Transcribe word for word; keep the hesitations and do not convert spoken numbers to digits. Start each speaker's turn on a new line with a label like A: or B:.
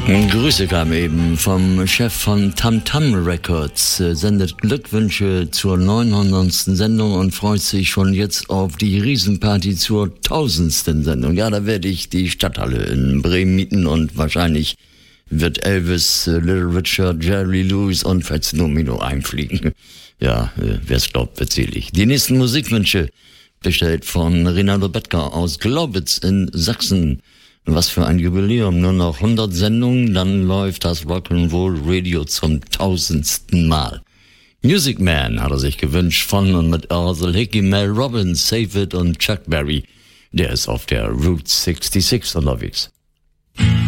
A: Grüße kam eben vom Chef von Tam Tam Records, äh, sendet Glückwünsche zur neunhundertsten Sendung und freut sich schon jetzt auf die Riesenparty zur tausendsten Sendung. Ja, da werde ich die Stadthalle in Bremen mieten und wahrscheinlich wird Elvis, äh, Little Richard, Jerry Lewis und Fats Domino einfliegen. Ja, äh, wer's glaubt, erzähle ich. Die nächsten Musikwünsche bestellt von Rinaldo Bettger aus Glaubitz in Sachsen. Was für ein Jubiläum, nur noch hundert Sendungen, dann läuft das Rock'n'Roll Radio zum tausendsten Mal. Music Man hat er sich gewünscht von und mit Arthur Hickey, Mel Robbins, Save It und Chuck Berry. Der ist auf der Route sechsundsechzig unterwegs.